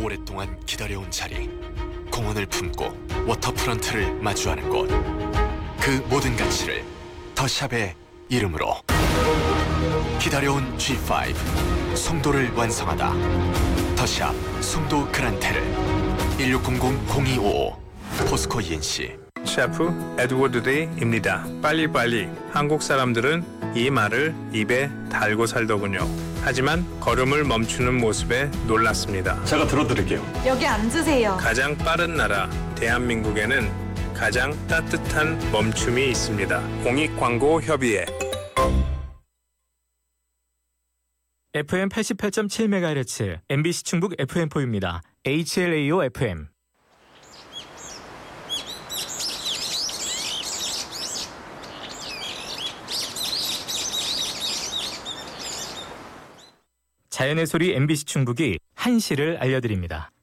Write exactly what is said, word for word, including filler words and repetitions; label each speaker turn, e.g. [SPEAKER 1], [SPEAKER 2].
[SPEAKER 1] 오랫동안 기다려온 자리, 공원을 품고 워터프런트를 마주하는 곳, 그 모든 가치를 더샵의 이름으로. 기다려온 지 파이브 송도를 완성하다. 더샵 송도 그란테를. 일육공공 공이오오 포스코 이엔씨.
[SPEAKER 2] 셰프 에드워드 데이입니다. 빨리빨리. 한국 사람들은 이 말을 입에 달고 살더군요. 하지만 걸음을 멈추는 모습에 놀랐습니다.
[SPEAKER 3] 제가 들어드릴게요.
[SPEAKER 4] 여기 앉으세요.
[SPEAKER 2] 가장 빠른 나라 대한민국에는 가장 따뜻한 멈춤이 있습니다. 공익광고협의회.
[SPEAKER 5] 에프엠 팔십팔 점 칠 메가헤르츠 엠비씨 충북 에프엠포입니다. 에이치엘에이오 에프엠. 자연의 소리 엠비씨 충북이 한시를 알려드립니다.